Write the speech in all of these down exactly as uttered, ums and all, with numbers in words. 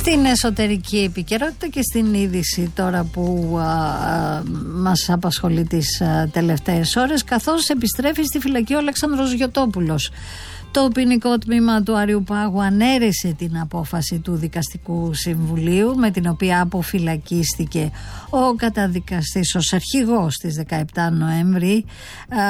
Στην εσωτερική επικαιρότητα και στην είδηση τώρα που α, α, μας απασχολεί τις α, τελευταίες ώρες, καθώς επιστρέφει στη φυλακή ο Αλέξανδρος Γιωτόπουλος. Το ποινικό τμήμα του Αριουπάγου ανέρεσε την απόφαση του Δικαστικού Συμβουλίου με την οποία αποφυλακίστηκε ο καταδικαστής ως αρχηγός στις δεκαεπτά Νοέμβρη. Α,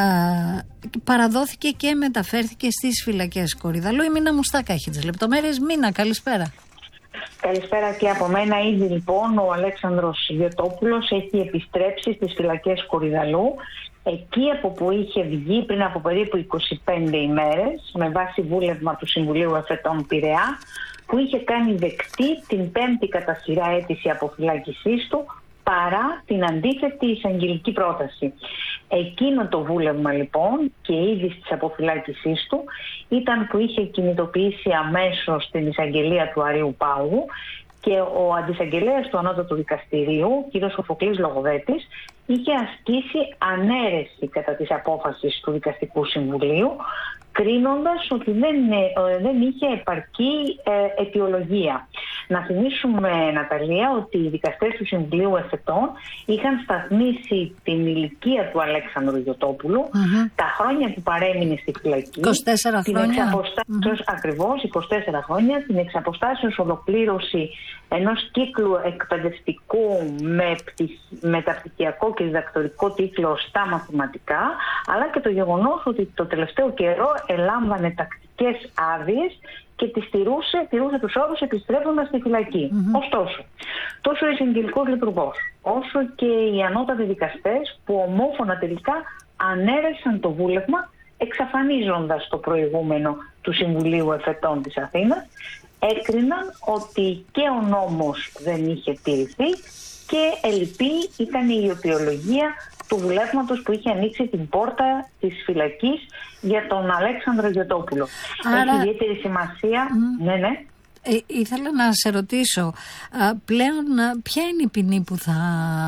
παραδόθηκε και μεταφέρθηκε στις φυλακές Κορυδαλλού. Η Μίνα Μουστάκα έχει τις λεπτομέρειες. Μίνα, καλησπέρα. Καλησπέρα και από μένα. Ήδη λοιπόν ο Αλέξανδρος Γιωτόπουλος έχει επιστρέψει στις φυλακές Κορυδαλλού, εκεί από που είχε βγει πριν από περίπου είκοσι πέντε ημέρες με βάση βούλευμα του Συμβουλίου Εφετών Πειραιά, που είχε κάνει δεκτή την πέμπτη κατά σειρά αίτηση αποφυλάκησής του παρά την αντίθετη εισαγγελική πρόταση. Εκείνο το βούλευμα λοιπόν και ήδη της αποφυλάκησής του ήταν που είχε κινητοποιήσει αμέσως την εισαγγελία του Αριουπάγου και ο αντισαγγελέας του Ανώτατου Δικαστηρίου, κ. Σοφοκλής Λογοδέτης, είχε ασκήσει ανέρεση κατά της απόφασης του Δικαστικού Συμβουλίου, κρίνοντας ότι δεν, δεν είχε επαρκή ε, αιτιολογία. Να θυμίσουμε, Ναταλία, ότι οι δικαστές του Συμβουλίου Εφετών είχαν σταθμίσει την ηλικία του Αλέξανδρου Γιωτόπουλου, mm-hmm. τα χρόνια που παρέμεινε στη φυλακή, είκοσι τέσσερα χρόνια. Την εξαποστάσεως, mm-hmm. ακριβώς, είκοσι τέσσερα χρόνια, την εξαποστάσεως ολοκλήρωση ενός κύκλου εκπαιδευτικού με πτυχ, μεταπτυχιακό και διδακτορικό τίτλο στα μαθηματικά, αλλά και το γεγονός ότι το τελευταίο καιρό ελάμβανε τακτικές άδειες και τις τηρούσε, τηρούσε τους όρους επιστρέφοντας στη φυλακή. Mm-hmm. Ωστόσο, τόσο ο εισαγγελικός λειτουργός, όσο και οι ανώτατοι δικαστές που ομόφωνα τελικά ανέρεσαν το βούλευμα, εξαφανίζοντας το προηγούμενο του Συμβουλίου Εφετών της Αθήνας, έκριναν ότι και ο νόμος δεν είχε τηρηθεί και ελλειπή ήταν η αιτιολογία του βουλεύματος που είχε ανοίξει την πόρτα της φυλακής για τον Αλέξανδρο Γιωτόπουλο. Άρα... Έχει ιδιαίτερη σημασία. Mm. Ναι, ναι. Ε, ήθελα να σε ρωτήσω, α, πλέον α, ποια είναι η ποινή που, θα,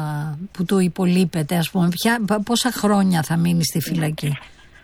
που του υπολείπεται, ας πούμε, ποια, πόσα χρόνια θα μείνει στη φυλακή?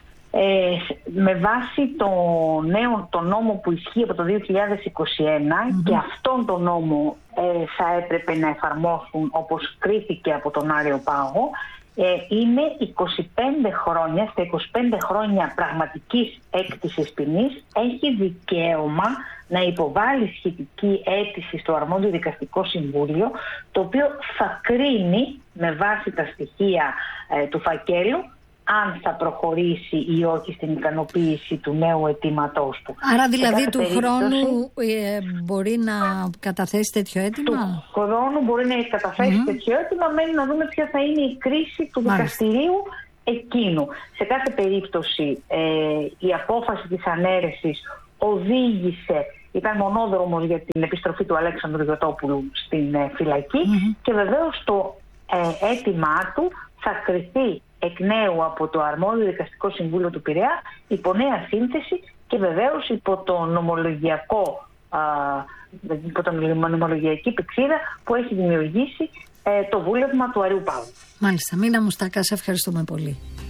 Ε, με βάση το νέο το νόμο που ισχύει από το δύο χιλιάδες είκοσι ένα, mm-hmm. και αυτόν τον νόμο ε, θα έπρεπε να εφαρμόσουν όπως κρίθηκε από τον Αριοπάγο, ε, είναι είκοσι πέντε χρόνια, στα είκοσι πέντε χρόνια πραγματικής έκτησης ποινής έχει δικαίωμα να υποβάλει σχετική αίτηση στο αρμόδιο δικαστικό συμβούλιο, το οποίο θα κρίνει με βάση τα στοιχεία ε, του φακέλου αν θα προχωρήσει ή όχι στην ικανοποίηση του νέου αιτήματός του. Άρα δηλαδή του χρόνου ε, μπορεί να καταθέσει τέτοιο αίτημα? Του χρόνου μπορεί να καταθέσει mm-hmm. τέτοιο αίτημα, μένει να δούμε ποια θα είναι η κρίση του Μάλιστα. δικαστηρίου εκείνου. Σε κάθε περίπτωση ε, η απόφαση της ανέρεσης οδήγησε, ήταν μονόδρομος για την επιστροφή του Αλέξανδρου Γιωτόπουλου στην ε, φυλακή mm-hmm. και βεβαίως το ε, αίτημά του θα κριθεί εκ νέου από το αρμόδιο δικαστικό συμβούλιο του Πειραιά υπό νέα σύνθεση και βεβαίως υπό το νομολογιακό, α, υπό το νομολογιακή πηξίδα που έχει δημιουργήσει ε, το βούλευμα του Αριουπάγου. Μάλιστα. Μίνα Μουστάκα, σε ευχαριστούμε πολύ.